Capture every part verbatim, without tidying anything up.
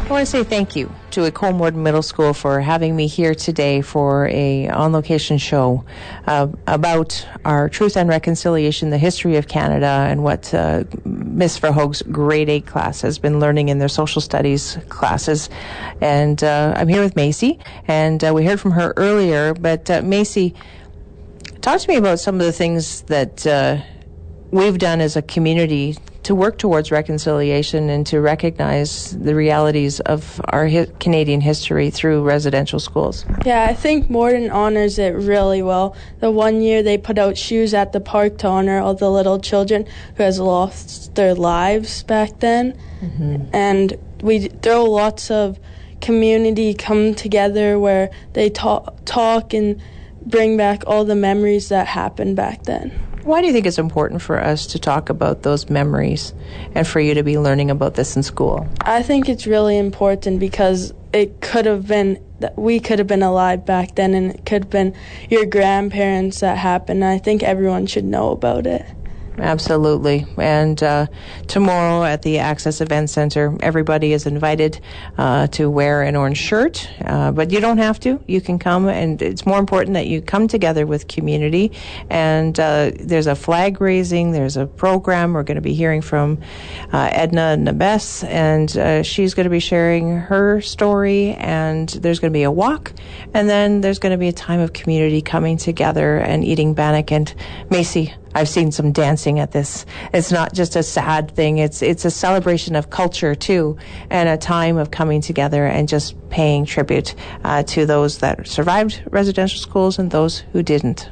I want to say thank you to Macomb Wood Middle School for having me here today for a on-location show uh, about our Truth and Reconciliation, the history of Canada, and what uh, Miss Verhoeg's grade eight class has been learning in their social studies classes. And uh, I'm here with Macy, and uh, we heard from her earlier, but uh, Macy, talk to me about some of the things that uh, we've done as a community to work towards reconciliation and to recognize the realities of our hi- Canadian history through residential schools. Yeah, I think Morden honors it really well. The one year they put out shoes at the park to honor all the little children who has lost their lives back then. Mm-hmm. And we throw lots of community come together where they talk, talk and bring back all the memories that happened back then. Why do you think it's important for us to talk about those memories and for you to be learning about this in school? I think it's really important because it could have been, we could have been alive back then, and it could have been your grandparents that happened. I think everyone should know about it. Absolutely. And uh, tomorrow at the Access Event Center, everybody is invited uh, to wear an orange shirt, uh, but you don't have to. You can come, and it's more important that you come together with community. And uh, there's a flag raising, there's a program. We're going to be hearing from uh, Edna Nabes, and uh, she's going to be sharing her story, and there's going to be a walk, and then there's going to be a time of community coming together and eating bannock. And Macy, I've seen some dancing at this. It's not just a sad thing. It's it's a celebration of culture, too, and a time of coming together and just paying tribute uh, to those that survived residential schools and those who didn't.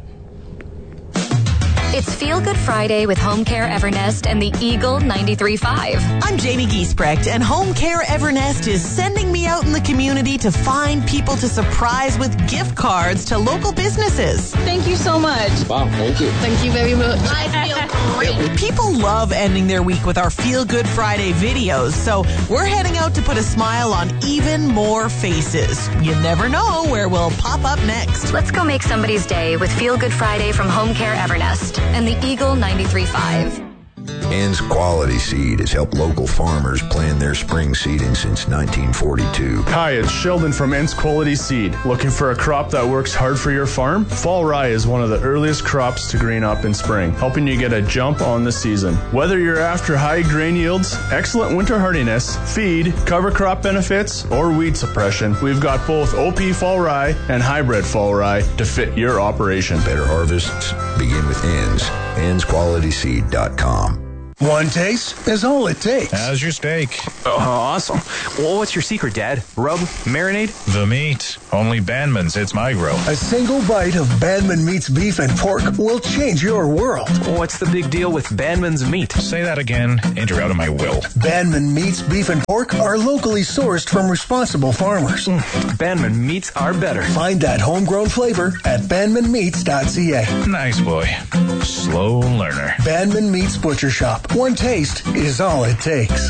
It's Feel Good Friday with Home Care Evernest and the Eagle ninety-three point five. I'm Jamie Giesbrecht, and Home Care Evernest is sending me out in the community to find people to surprise with gift cards to local businesses. Thank you so much. Wow, thank you. Thank you very much. I feel great. People love ending their week with our Feel Good Friday videos, so we're heading out to put a smile on even more faces. You never know where we'll pop up next. Let's go make somebody's day with Feel Good Friday from Home Care Evernest and the Eagle ninety-three point five. Ann's Quality Seed has helped local farmers plan their spring seeding since nineteen forty-two. Hi, it's Sheldon from Ann's Quality Seed. Looking for a crop that works hard for your farm? Fall rye is one of the earliest crops to green up in spring, helping you get a jump on the season. Whether you're after high grain yields, excellent winter hardiness, feed, cover crop benefits, or weed suppression, we've got both O P fall rye and hybrid fall rye to fit your operation. Better harvests begin with Ann's. anns quality seed dot com. One taste is all it takes. How's your steak? Oh, awesome. Well, what's your secret, Dad? Rub? Marinade? The meat. Only Bandman's hits my grill. A single bite of Bandman Meat's beef and pork will change your world. What's the big deal with Bandman's meat? Say that again, and you're out of my will. Bandman Meat's beef and pork are locally sourced from responsible farmers. Mm, Bandman Meats are better. Find that homegrown flavor at bandman meats dot c a. Nice boy. Slow learner. Bandman Meats Butcher Shop. One taste is all it takes.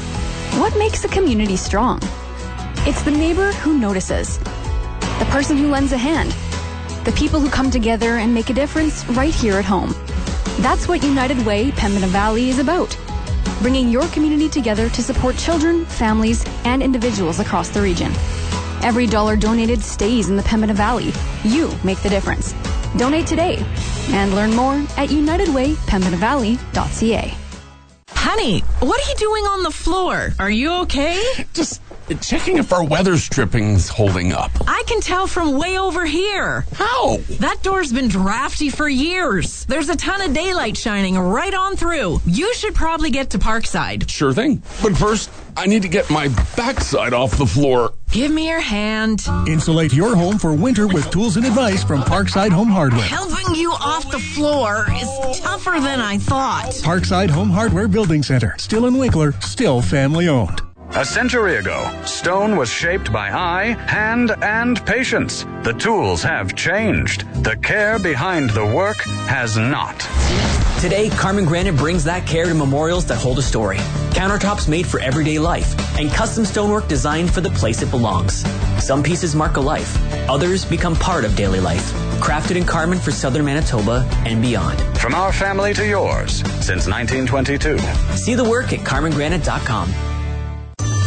What makes a community strong? It's the neighbor who notices, the person who lends a hand, the people who come together and make a difference right here at home. That's what United Way Pembina Valley is about, bringing your community together to support children, families, and individuals across the region. Every dollar donated stays in the Pembina Valley. You make the difference. Donate today and learn more at united way pembina valley dot c a. Honey, what are you doing on the floor? Are you okay? Just checking if our weather stripping's holding up. I can tell from way over here. How? That door's been drafty for years. There's a ton of daylight shining right on through. You should probably get to Parkside. Sure thing. But first, I need to get my backside off the floor. Give me your hand. Insulate your home for winter with tools and advice from Parkside Home Hardware. Helping you off the floor is tougher than I thought. Parkside Home Hardware Building Center. Still in Winkler, still family owned. A century ago, stone was shaped by eye, hand, and patience. The tools have changed. The care behind the work has not. Today, Carmen Granite brings that care to memorials that hold a story. Countertops made for everyday life, and custom stonework designed for the place it belongs. Some pieces mark a life, others become part of daily life. Crafted in Carmen for southern Manitoba and beyond. From our family to yours, since nineteen twenty-two. See the work at carmen granite dot com.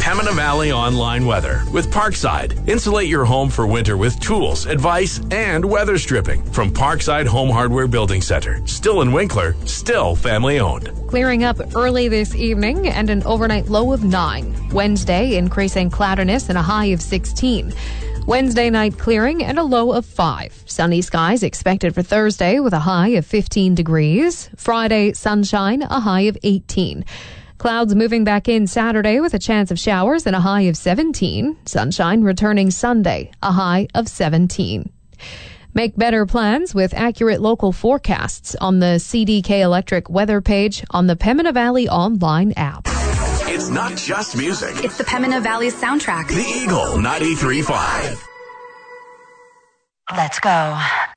Pembina Valley Online Weather with Parkside. Insulate your home for winter with tools, advice, and weather stripping from Parkside Home Hardware Building Center. Still in Winkler, still family owned. Clearing up early this evening and an overnight low of nine. Wednesday, increasing cloudiness and a high of sixteen. Wednesday night clearing and a low of five. Sunny skies expected for Thursday with a high of fifteen degrees. Friday, sunshine, a high of eighteen. Clouds moving back in Saturday with a chance of showers and a high of seventeen. Sunshine returning Sunday, a high of seventeen. Make better plans with accurate local forecasts on the C D K Electric weather page on the Pembina Valley online app. It's not just music. It's the Pembina Valley soundtrack. The Eagle ninety-three point five. Let's go.